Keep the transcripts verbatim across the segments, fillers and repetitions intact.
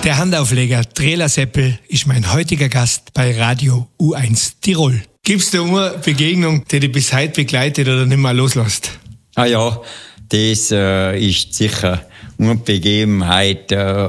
Der Handaufleger Trela Seppel ist mein heutiger Gast bei Radio U eins Tirol. Gibt's da eine Begegnung, die dich bis heute begleitet oder nicht mehr loslässt? Ah ja, das äh, ist sicher eine Begebenheit. Äh,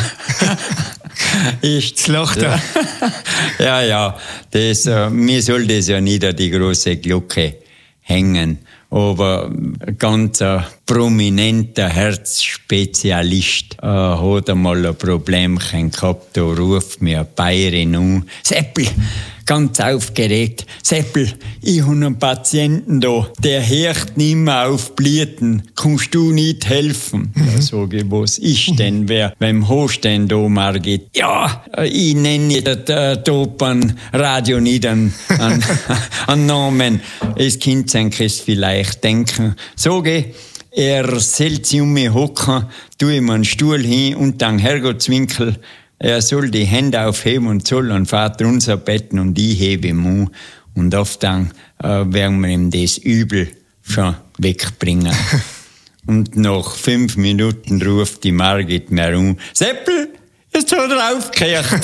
ist das lacht er. Ja, ja, das, äh, mir soll das ja nicht an die große Glocke hängen. Aber ein ganz äh, prominenter Herzspezialist äh, hat einmal ein Problemchen gehabt. Da ruft mir eine Bayerin an. Seppel, ganz aufgeregt. Seppel, ich habe einen Patienten da, der hört nicht mehr auf Blüten. Kannst du nicht helfen? Mhm. Da sage ich, was ist denn? Wer, wem hast du denn da, Margit? Ja, ich nenne das äh, da beim Radio nicht einen, einen, einen Namen. Es Kind sein kann es vielleicht denken. Sage ich, er soll sich um mich hocken, tue ihm einen Stuhl hin und dann Herrgottswinkel. Er soll die Hände aufheben und soll an Vater unser betten und ich hebe ihm an. Und oft dann äh, werden wir ihm das Übel schon wegbringen. Und nach fünf Minuten ruft die Margit mir an: Seppel, jetzt hat er aufgehört.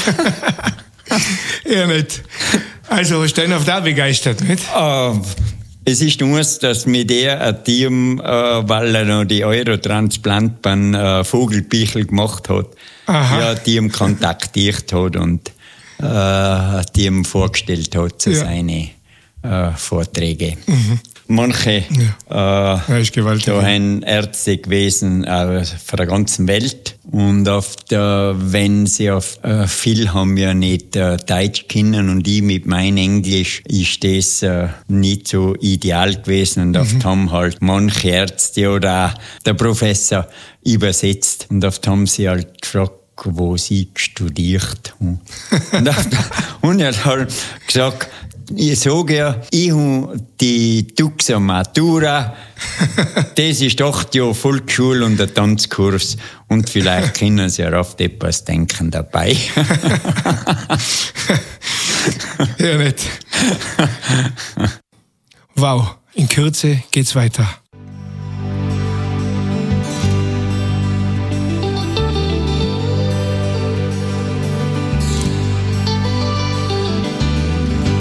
Ja, nicht. Also, hast du den auf da begeistert, nicht? Uh, es ist nur, dass mir der ein Team, äh, weil er noch die Eurotransplant beim äh, Vogelbichel gemacht hat, Aha. ja, Team kontaktiert hat und äh, Team vorgestellt hat zu ja. seinen äh, Vorträgen. Mhm. Manche ja. äh, ja, da sind Ärzte gewesen äh, von der ganzen Welt. Und oft, äh, wenn sie auf äh, viel haben ja nicht äh, Deutsch kennen und ich mit meinem Englisch ist das äh, nicht so ideal gewesen. Und oft mhm. haben halt manche Ärzte oder auch der Professor übersetzt. Und oft haben sie halt gefragt, wo sie studiert haben. und, oft, und er hat halt gesagt, ich sage ja, ich habe die Tuxer Matura, das ist acht Jahre Volksschule und ein Tanzkurs und vielleicht können Sie ja oft etwas denken dabei. Ja, nicht. Wow, in Kürze geht's weiter.